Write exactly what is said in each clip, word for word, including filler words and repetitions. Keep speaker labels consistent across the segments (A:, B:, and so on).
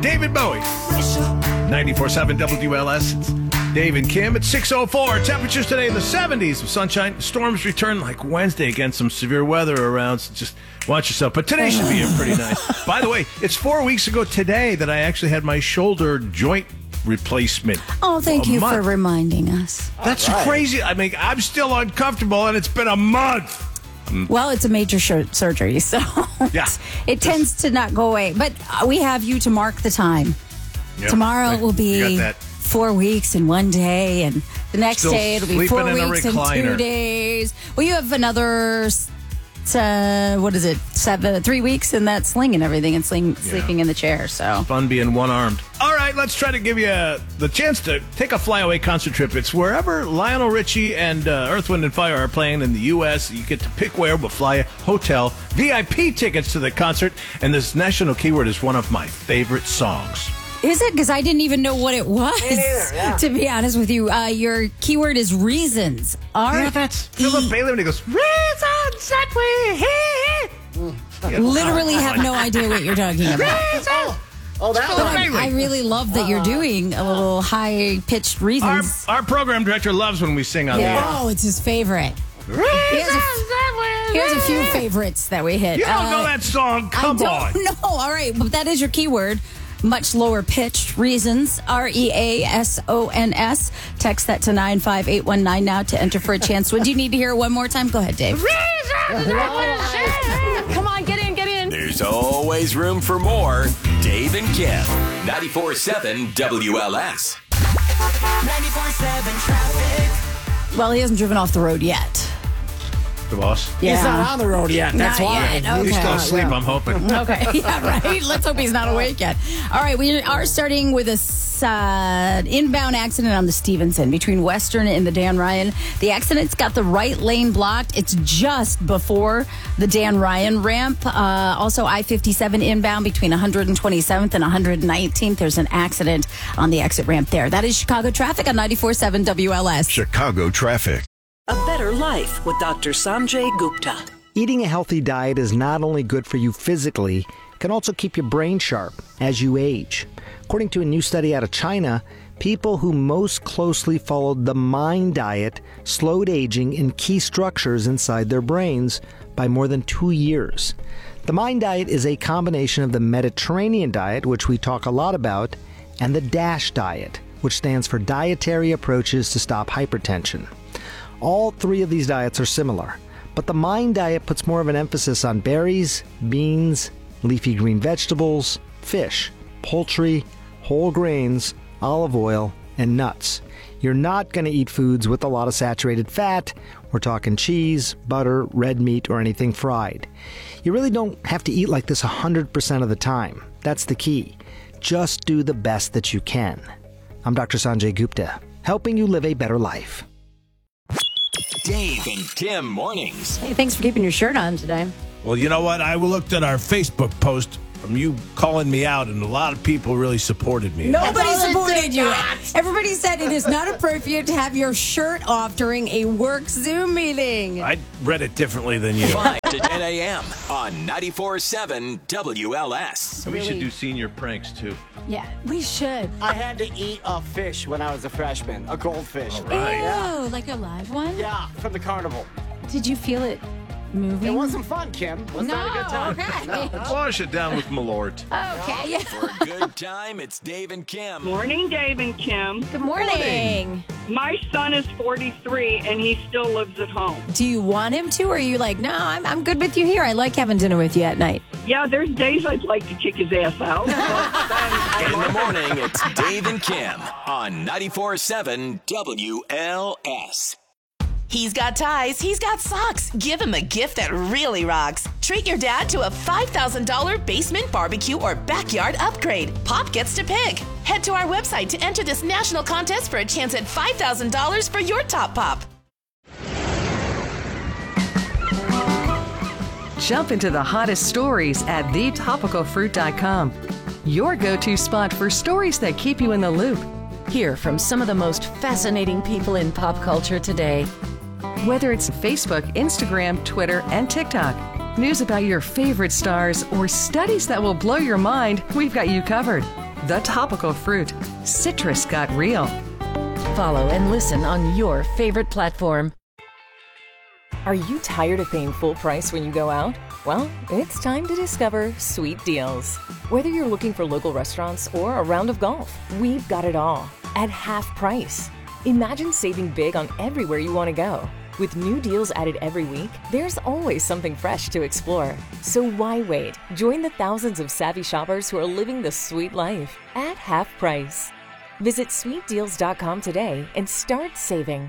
A: David Bowie. ninety-four point seven W L S. It's Dave and Kim at six oh four. Temperatures today in the seventies with sunshine. Storms return like Wednesday. Again, some severe weather around, so just watch yourself. But today should be pretty nice. By the way, it's four weeks ago today that I actually had my shoulder joint replacement.
B: Oh, thank you
A: month.
B: for reminding us.
A: That's right. Crazy. I mean, I'm still uncomfortable, and it's been a month.
B: Well, it's a major sh- surgery, so
A: yeah.
B: it tends to not go away. But uh, we have you to mark the time. Yep. Tomorrow
A: right.
B: will be four weeks and one day, and the next
A: Still
B: day it'll be four weeks and two days. Well, you have another, uh, what is it, seven, three weeks in that sling and everything, and sling, yeah. sleeping in the chair. So
A: it's fun being one-armed. All right, let's try to give you uh, the chance to take a flyaway concert trip. It's wherever Lionel Richie and uh, Earth, Wind and Fire are playing in the U S You get to pick where. We'll fly a hotel, V I P tickets to the concert, and this national keyword is one of my favorite songs.
B: Is it? Because I didn't even know what it was,
C: Me neither, yeah.
B: to be honest with you. Uh, your keyword is reasons. R-
A: yeah, that's Philip Bailey when he goes, reasons that we hear.
B: Literally have no idea what you're talking about.
C: Oh, oh that
B: But
C: one.
B: I, I really love that you're doing a little high-pitched
A: Our,
B: reasons.
A: our program director loves when we sing on
B: Yeah.
A: the air.
B: Oh, it's his favorite.
A: Reasons
B: Here's a,
A: that we
B: here's a few
A: hear.
B: favorites that we hit.
A: You don't
B: Uh,
A: know that song? Come
B: I
A: on.
B: don't know. All right, but that is your keyword. Much lower pitched reasons. R E A S O N S. Text that to nine five eight one nine now to enter for a chance. Would you need to hear it one more time? Go ahead, Dave.
D: Come on, get in, get in.
E: There's always room for more. Dave and Kim. ninety-four point seven W L S.
F: ninety-four point seven traffic.
B: Well, he hasn't driven off the road yet.
A: The boss.
B: Yeah.
C: He's not on the road yet. That's
B: Not
C: why.
B: yet. Okay.
A: He's still asleep, I'm hoping.
B: Okay, yeah, right. Let's hope he's not awake yet. All right, we are starting with a uh, inbound accident on the Stevenson between Western and the Dan Ryan. The accident's got the right lane blocked. It's just before the Dan Ryan ramp. Uh, also, I fifty-seven inbound between one hundred twenty-seventh and one hundred nineteenth. There's an accident on the exit ramp there. That is Chicago traffic on ninety-four point seven W L S.
G: Chicago traffic.
H: A better life with Doctor Sanjay Gupta.
I: Eating a healthy diet is not only good for you physically, it can also keep your brain sharp as you age. According to a new study out of China, people who most closely followed the MIND diet slowed aging in key structures inside their brains by more than two years. The MIND diet is a combination of the Mediterranean diet, which we talk a lot about, and the DASH diet, which stands for Dietary Approaches to Stop Hypertension. All three of these diets are similar, but the MIND diet puts more of an emphasis on berries, beans, leafy green vegetables, fish, poultry, whole grains, olive oil, and nuts. You're not going to eat foods with a lot of saturated fat. We're talking cheese, butter, red meat, or anything fried. You really don't have to eat like this one hundred percent of the time. That's the key. Just do the best that you can. I'm Doctor Sanjay Gupta, helping you live a better life.
E: Dave and Kim mornings.
B: Hey, thanks for keeping your shirt on today.
A: Well, you know what? I looked at our Facebook post from you calling me out, and a lot of people really supported me.
D: Nobody
C: No, they
D: supported
C: did
D: you.
C: not.
D: Everybody said it is not appropriate to have your shirt off during a work Zoom meeting.
A: I read it differently than you.
E: five to ten a.m. on ninety-four point seven W L S.
A: We should do senior pranks, too.
B: Yeah.
D: We should.
C: I had to eat a fish when I was a freshman, a goldfish.
A: Right.
B: Ew, like a live one?
C: Yeah, from the carnival.
B: Did you feel it moving?
C: It wasn't fun, Kim. Was
B: No,
C: that a good time?
B: okay.
A: Let's wash it down with Malort.
B: Okay, yeah.
E: For a good time, it's Dave and Kim.
J: Morning, Dave and Kim.
D: Good morning.
J: My son is forty-three and he still lives at home.
D: Do you want him to, or are you like, no, I'm, I'm good with you here. I like having dinner with you at night.
J: Yeah, there's days I'd like to kick his ass out.
E: In the morning, it's Dave and Kim on ninety-four point seven W L S.
F: He's got ties, he's got socks. Give him a gift that really rocks. Treat your dad to a five thousand dollars basement barbecue or backyard upgrade. Pop gets to pick. Head to our website to enter this national contest for a chance at five thousand dollars for your top pop.
K: Jump into the hottest stories at the topical fruit dot com. Your go-to spot for stories that keep you in the loop.
L: Hear from some of the most fascinating people in pop culture today.
K: Whether it's Facebook, Instagram, Twitter, and TikTok, news about your favorite stars, or studies that will blow your mind, we've got you covered. The Topical Fruit. Citrus got real.
L: Follow and listen on your favorite platform.
G: Are you tired of paying full price when you go out? Well, it's time to discover Sweet Deals. Whether you're looking for local restaurants or a round of golf, we've got it all at half price. Imagine saving big on everywhere you want to go. With new deals added every week, there's always something fresh to explore. So why wait? Join the thousands of savvy shoppers who are living the sweet life at half price. Visit sweet deals dot com today and start saving.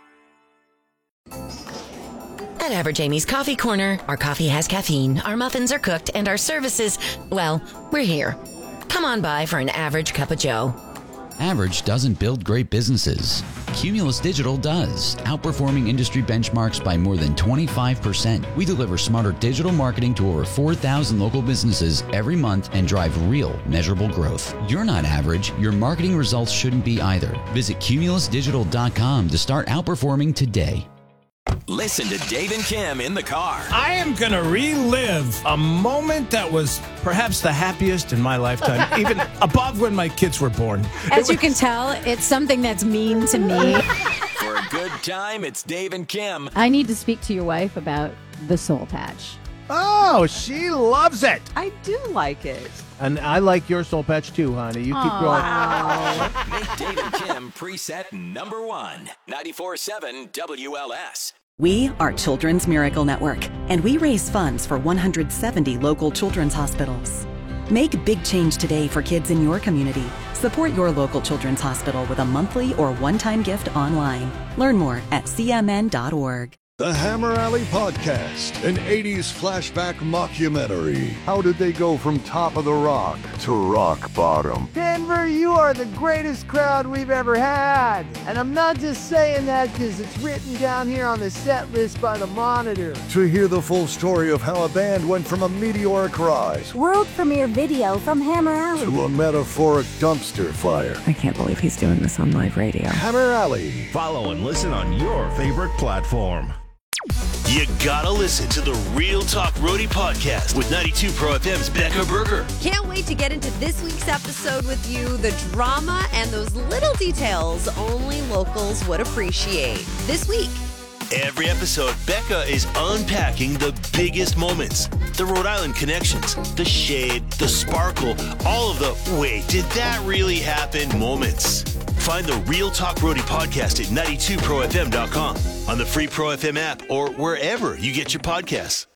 M: At Average Amy's Coffee Corner, our coffee has caffeine, our muffins are cooked, and our services, well, we're here. Come on by for an average cup of joe.
N: Average doesn't build great businesses. Cumulus Digital does, outperforming industry benchmarks by more than twenty-five percent. We deliver smarter digital marketing to over four thousand local businesses every month and drive real, measurable growth. You're not average. Your marketing results shouldn't be either. Visit cumulus digital dot com to start outperforming today.
E: Listen to Dave and Kim in the car.
A: I am going to relive a moment that was perhaps the happiest in my lifetime, even above when my kids were born.
D: As you can tell, it's something that's mean to me.
E: For a good time, it's Dave and Kim.
B: I need to speak to your wife about the soul patch.
A: Oh, she loves it.
O: I do like it.
A: And I like your soul patch too, honey. You keep growing.
E: Make Dave and Kim preset number one. ninety-four point seven W L S.
P: We are Children's Miracle Network, and we raise funds for one hundred seventy local children's hospitals. Make big change today for kids in your community. Support your local children's hospital with a monthly or one-time gift online. Learn more at c m n dot org.
Q: The Hammer Alley Podcast, an eighties flashback mockumentary. How did they go from top of the rock to rock bottom?
R: Denver, you are the greatest crowd we've ever had. And I'm not just saying that because it's written down here on the set list by the Monitor.
Q: To hear the full story of how a band went from a meteoric rise
S: world premiere video from Hammer Alley
Q: to a metaphoric dumpster fire.
T: I can't believe he's doing this on live radio.
Q: Hammer Alley.
U: Follow and listen on your favorite platform.
V: You gotta listen to the Real Talk Roadie podcast with ninety-two Pro F M's Becca Berger.
D: Can't wait to get into this week's episode with you. The drama and those little details only locals would appreciate. This week.
V: Every episode, Becca is unpacking the biggest moments, the Rhode Island connections, the shade, the sparkle, all of the wait, did that really happen moments. Find the Real Talk Roadie podcast at ninety-two pro f m dot com, on the free Pro F M app, or wherever you get your podcasts.